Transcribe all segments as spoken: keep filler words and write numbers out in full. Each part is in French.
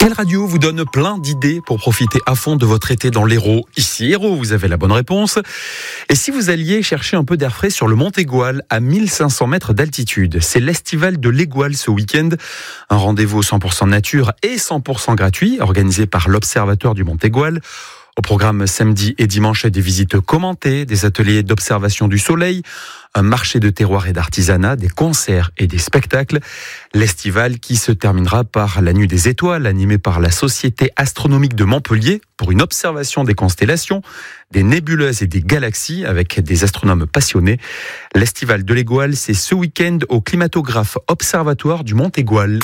Quelle radio vous donne plein d'idées pour profiter à fond de votre été dans l'Hérault? Ici Hérault, vous avez la bonne réponse. Et si vous alliez chercher un peu d'air frais sur le mont Égual, à mille cinq cents mètres d'altitude, c'est l'Estival de l'Égual ce week-end. Un rendez-vous cent pour cent nature et cent pour cent gratuit, organisé par l'Observatoire du mont Égual. Au programme samedi et dimanche, des visites commentées, des ateliers d'observation du soleil, un marché de terroir et d'artisanat, des concerts et des spectacles. L'estival qui se terminera par la Nuit des Étoiles, animée par la Société astronomique de Montpellier pour une observation des constellations, des nébuleuses et des galaxies avec des astronomes passionnés. L'Estival de l'Égual, c'est ce week-end au climatographe observatoire du mont Égual.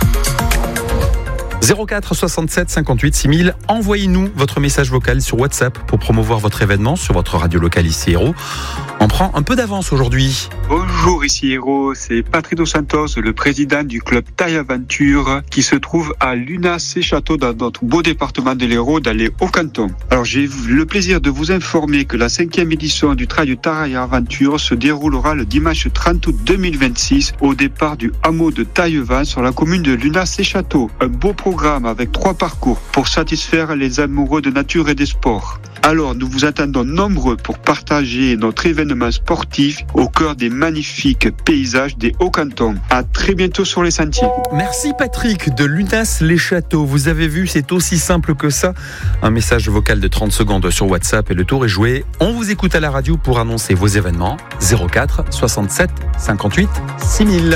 zéro quatre soixante-sept cinquante-huit six mille. Envoyez-nous votre message vocal sur WhatsApp pour promouvoir votre événement sur votre radio locale ici Hérault. On prend un peu d'avance aujourd'hui. Bonjour, ici Hérault, c'est Patrick Dos Santos, le président du club Taille Aventure qui se trouve à Lunas-et-Château dans notre beau département de l'Hérault, dans les Hauts-Cantons. Alors j'ai le plaisir de vous informer que la cinquième édition du Trail Taille Aventure se déroulera le dimanche trente août deux mille vingt-six au départ du hameau de Taillevent sur la commune de Lunas-et-Château. Un beau programme avec trois parcours pour satisfaire les amoureux de nature et des sports. Alors nous vous attendons nombreux pour partager notre événement sportif au cœur des magnifiques paysages des Hauts-Cantons. À très bientôt sur les sentiers. Merci Patrick de Lunas-les-Châteaux. Vous avez vu, c'est aussi simple que ça. Un message vocal de trente secondes sur WhatsApp et le tour est joué. On vous écoute à la radio pour annoncer vos événements. zéro quatre soixante-sept cinquante-huit six mille.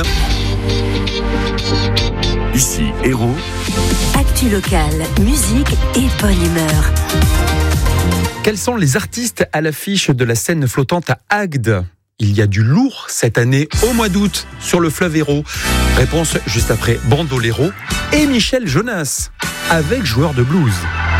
Ici Hérault. Actu locale, musique et bonne humeur. Quels sont les artistes à l'affiche de la scène flottante à Agde? Il y a du lourd cette année au mois d'août sur le fleuve Hérault. Réponse juste après Bandolero et Michel Jonas avec Joueur de blues.